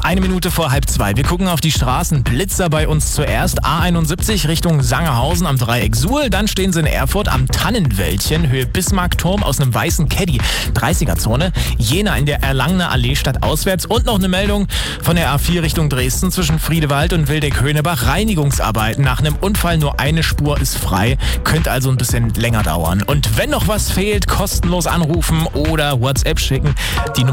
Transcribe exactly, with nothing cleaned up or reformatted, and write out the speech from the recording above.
Eine Minute vor halb zwei. Wir gucken auf die Straßen. Blitzer bei uns zuerst. A einundsiebzig Richtung Sangerhausen am Dreieck Suhl. Dann stehen sie in Erfurt am Tannenwäldchen, Höhe Bismarckturm aus einem weißen Caddy. dreißiger-Zone. Jena in der Erlangener Allee stadtauswärts. Und noch eine Meldung von der A vier Richtung Dresden zwischen Friedewald und Wildeck-Höhnebach. Reinigungsarbeiten. Nach einem Unfall nur eine Spur ist frei. Könnte also ein bisschen länger dauern. Und wenn noch was fehlt, kostenlos anrufen oder WhatsApp schicken. Die Nummer